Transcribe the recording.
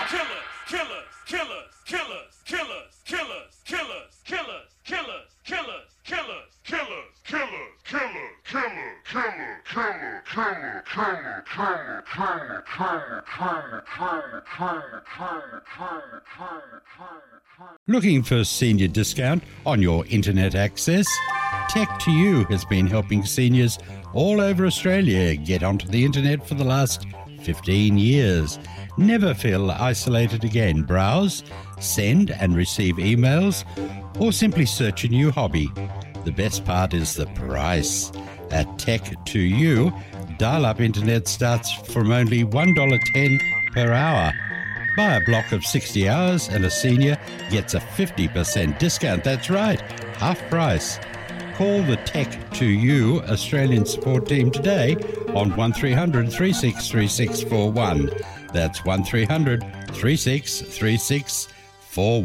Looking for a senior discount on your internet access? Tech2U has been helping seniors all over Australia get onto the internet for the last 15 years. Never feel isolated again. Browse, send and receive emails, or simply search a new hobby. The best part is the price. At Tech2U, dial-up internet starts from only $1.10 per hour. Buy a block of 60 hours and a senior gets a 50% discount. That's right, half price. Call the Tech2U Australian support team today on 1300 363641. That's 1300 363641.